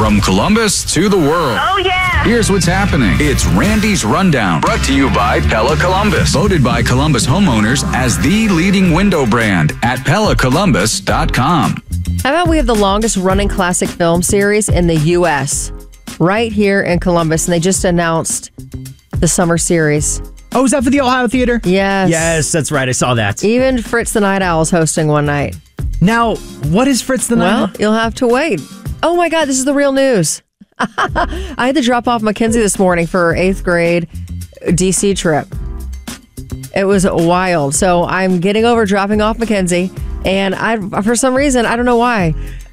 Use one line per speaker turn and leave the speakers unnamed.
From Columbus to the world.
Oh, yeah.
Here's what's happening. It's Randy's Rundown, brought to you by Pella Columbus. Voted by Columbus homeowners as the leading window brand at PellaColumbus.com.
How about we have the longest running classic film series in the U.S. right here in Columbus, and they just announced the summer series.
Oh, is that for the Ohio Theater?
Yes.
Yes, that's right. I saw that.
Even Fritz the Night Owl is hosting one night.
Now, what is Fritz the Night Owl?
Well, you'll have to wait. Oh my God, this is the real news. I had to drop off Mackenzie this morning for her 8th grade DC trip. It was wild. So I'm getting over dropping off Mackenzie, and for some reason, I don't know why,